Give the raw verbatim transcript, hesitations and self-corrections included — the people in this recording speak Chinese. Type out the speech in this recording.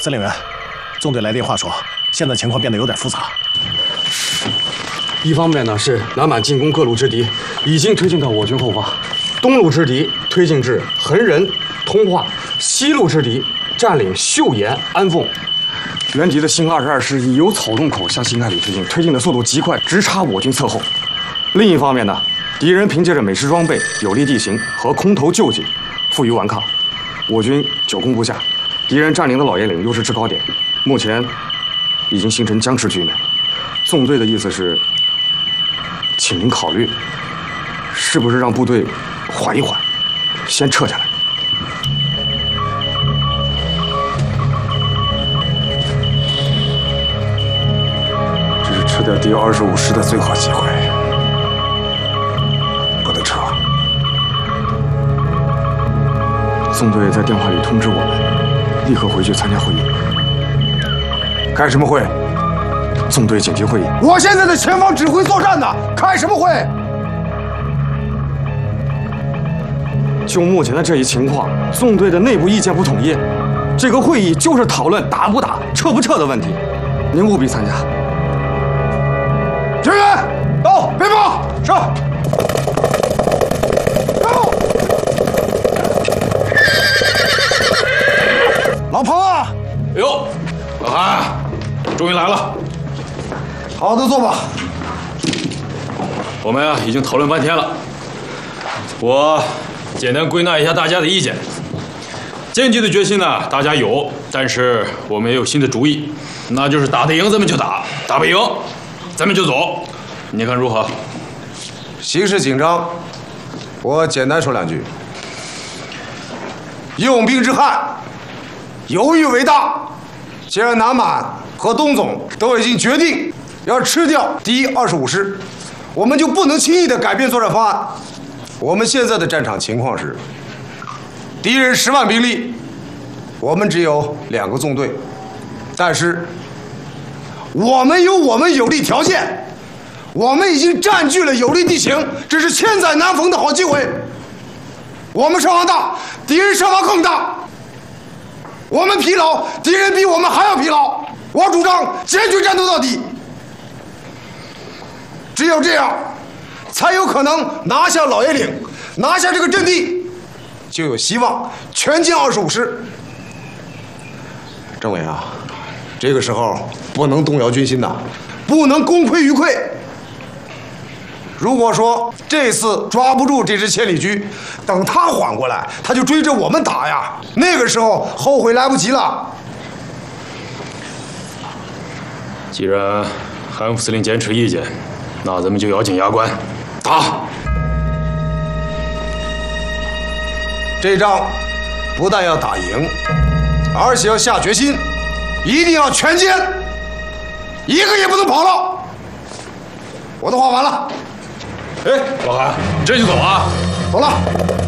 司令员，纵队来电话说，现在情况变得有点复杂。 一方面呢是南满进攻各路之敌已经推进到我军后方，东路之敌推进至横仁、通化，西路之敌占领岫岩、安凤。原敌的新二十二师已由草洞口向新开里推进，推进的速度极快，直插我军侧后。另一方面呢，敌人凭借着美式装备、有利地形和空投救济，负隅顽抗，我军久攻不下。敌人占领的老爷岭又是制高点，目前已经形成僵持局面。纵队的意思是，请您考虑，是不是让部队缓一缓，先撤下来。 这是撤掉第二十五师的最好机会，不能撤。 纵队在电话里通知我们，立刻回去参加会议。 开什么会？ 纵队紧急会议。 我现在在前方指挥作战呢，开什么会？ 就目前的这一情况，纵队的内部意见不统一，这个会议就是讨论打不打、撤不撤的问题。您务必参加。 人员到，备报。是。到。 老彭啊！ 哎呦，老韩，终于来了。 好的，坐吧。 我们啊已经讨论半天了，我简单归纳一下大家的意见。坚决的决心呢，大家有，但是我们也有新的主意，那就是打得赢咱们就打，打不赢咱们就走。你看如何？ 形势紧张，我简单说两句。用兵之汉，犹豫为大。既然南满和东总都已经决定要吃掉第二十五师，我们就不能轻易的改变作战方案。我们现在的战场情况是，敌人十万兵力，我们只有两个纵队，但是我们有我们有利条件，我们已经占据了有利地形，这是千载难逢的好机会。我们伤亡大，敌人伤亡更大。我们疲劳，敌人比我们还要疲劳。我主张坚决战斗到底。只有这样，才有可能拿下老爷岭，拿下这个阵地，就有希望全歼二十五师。政委啊，这个时候不能动摇军心呐，不能功亏一篑。如果说这次抓不住这支千里驹，等他缓过来，他就追着我们打呀，那个时候后悔来不及了。 既然韩副司令坚持意见，那咱们就咬紧牙关，打！ 这仗不但要打赢，而且要下决心，一定要全歼，一个也不能跑了。我的话完了。 哎，老韩，这就走啊？ 走了。